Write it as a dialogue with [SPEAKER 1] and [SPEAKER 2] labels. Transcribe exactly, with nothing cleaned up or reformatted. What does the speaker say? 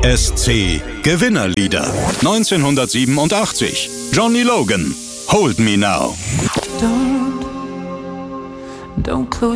[SPEAKER 1] S C Gewinnerlieder. neunzehnhundertsiebenundachtzig. Johnny Logan. Hold Me Now.
[SPEAKER 2] Don't, don't close